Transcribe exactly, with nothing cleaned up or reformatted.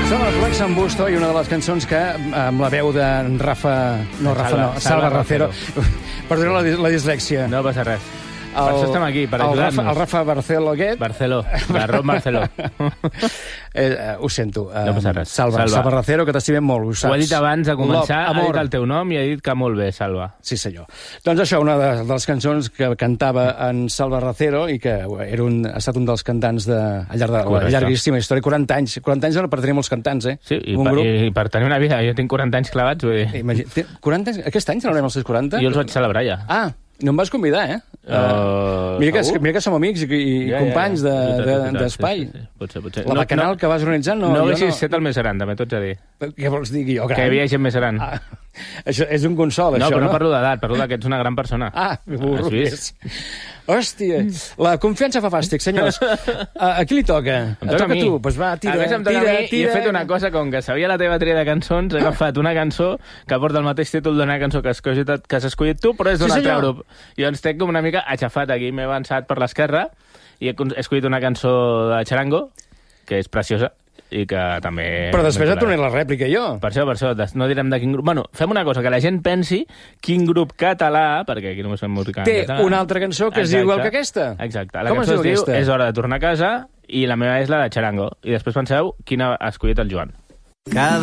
Som el Flex en Busto i una de les cançons que, amb la veu d'en Rafa... No, Rafa no, Salva Racero. Perdona la, la dislèxia. No passa res. El, per això estem aquí, per ajudar-nos. El, el Rafa Barcelo aquest... Barceló, Garrón Barceló. eh, ho sento. No passa res. Salva, Salva. Salva Racero, que t'estimem molt, ho saps. Ho he dit abans de començar, Love, ha dit el teu nom i ha dit que molt bé, Salva. Sí, senyor. Doncs això, una de, de les cançons que cantava en Salva Racero i que era un, ha estat un dels cantants de, al llarg de la llarguíssima història. quaranta anys. quaranta anys per tenir molts cantants, eh? Sí, i, per, i per tenir una vida. Jo tinc quaranta anys clavats, vull dir... Imagina, quaranta anys? Aquest any celebrem els seus quaranta? Jo els vaig celebrar ja. Ah, no em vas convidar, eh? Uh, mira, que, mira que som amics i, i ja, companys ja, ja. d'espai. De, de, sí, sí. Potser, potser. La bacanal no, que vas organitzant... No, no haguessis no... set el més gran, també t'ho haig de dir. Què vols dir? Jo, gran? Que hi havia gent més gran. Ah, això és un consol, no, això, però no? No parlo d'edat, parlo que ets una gran persona. Ah, burro és. Hòstia, la confiança fa fàstic, senyors. A, a qui li toca? Em toca a mi. Tu. Pues va, tira, a més, em toca tira, a mi, tira. I he fet una cosa, com que sabia la teva tria de cançons, he agafat una cançó que porta el mateix títol d'una cançó que has escollit, que has escollit tu, però és d'un sí, altre grup. I llavors estic com una mica aixafat aquí, m'he avançat per l'esquerra i he escollit una cançó de Charango, que és preciosa, i que també... Però després et tornaré la rèplica, jo. Per això, per això, no direm de quin grup... Bueno, fem una cosa, que la gent pensi quin grup català, perquè aquí només fem música en català... Té una altra cançó que es diu igual que aquesta. Exacte. La cançó es diu És hora de tornar a casa i la meva és la de Charango. I després penseu quina ha escollit el Joan. Cada